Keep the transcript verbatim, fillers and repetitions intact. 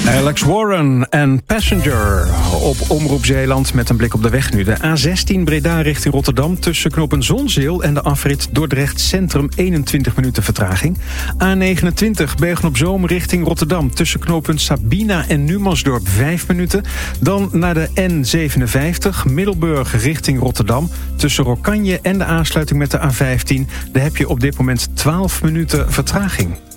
Alex Warren en Passenger op Omroep Zeeland met een blik op de weg nu. De A zestien Breda richting Rotterdam tussen knooppunt Zonzeel en de afrit Dordrecht Centrum eenentwintig minuten vertraging. A negenentwintig Bergen op Zoom richting Rotterdam tussen knooppunt Sabina en Numansdorp vijf minuten. Dan naar de N zevenenvijftig Middelburg richting Rotterdam tussen Rokkanje en de aansluiting met de A vijftien. Daar heb je op dit moment twaalf minuten vertraging.